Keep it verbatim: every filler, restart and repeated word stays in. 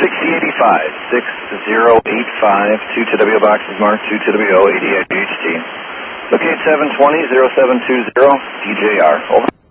six zero eight five, six zero eight five, two T W boxes marked two T W O, A D I G H T. Locate seven twenty, zero seven two zero, D J R. Over.